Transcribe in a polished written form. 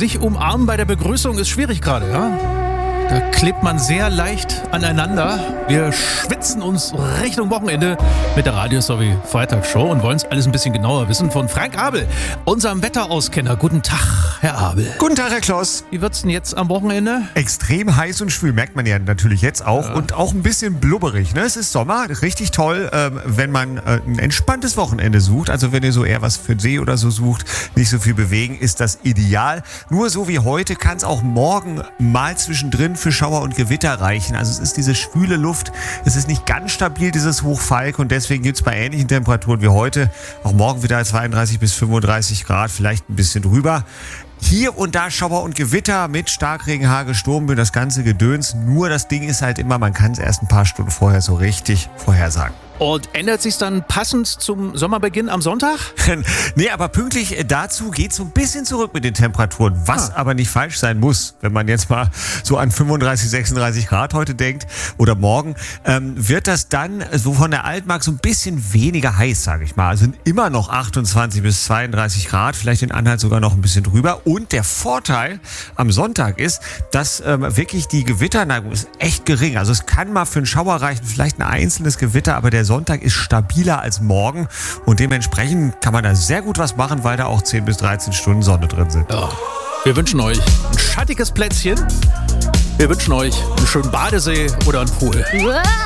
sich umarmen bei der Begrüßung ist schwierig gerade, ja? Da klebt man sehr leicht aneinander. Wir schwitzen uns Richtung Wochenende mit der Radio sowie Freitagsshow und wollen es alles ein bisschen genauer wissen von Frank Abel, unserem Wetterauskenner. Guten Tag, Herr Abel. Guten Tag, Herr Kloss. Wie wird's denn jetzt am Wochenende? Extrem heiß und schwül, merkt man ja natürlich jetzt auch. Ja. Und auch ein bisschen blubberig. Ne? Es ist Sommer, richtig toll, wenn man ein entspanntes Wochenende sucht. Also wenn ihr so eher was für den See oder so sucht, nicht so viel bewegen, ist das ideal. Nur so wie heute kann es auch morgen mal zwischendrin für Schauer und Gewitter reichen. Also es ist diese schwüle Luft, es ist nicht ganz stabil, dieses Hochfalk, und deswegen gibt es bei ähnlichen Temperaturen wie heute auch morgen wieder 32 bis 35 Grad, vielleicht ein bisschen drüber. Hier und da Schauer und Gewitter mit Starkregen, Hagel, Sturmböen, das ganze Gedöns. Nur das Ding ist halt immer, man kann es erst ein paar Stunden vorher so richtig vorhersagen. Und ändert sich dann passend zum Sommerbeginn am Sonntag? Nee, aber pünktlich dazu geht es so ein bisschen zurück mit den Temperaturen, was aber nicht falsch sein muss. Wenn man jetzt mal so an 35, 36 Grad heute denkt oder morgen, wird das dann so von der Altmark so ein bisschen weniger heiß, sage ich mal. Also sind immer noch 28 bis 32 Grad, vielleicht in Anhalt sogar noch ein bisschen drüber. Und der Vorteil am Sonntag ist, dass wirklich die Gewitterneigung ist echt gering. Also es kann mal für einen Schauer reichen, vielleicht ein einzelnes Gewitter, aber der Sonntag ist stabiler als morgen und dementsprechend kann man da sehr gut was machen, weil da auch 10 bis 13 Stunden Sonne drin sind. Ja. Wir wünschen euch ein schattiges Plätzchen. Wir wünschen euch einen schönen Badesee oder einen Pool.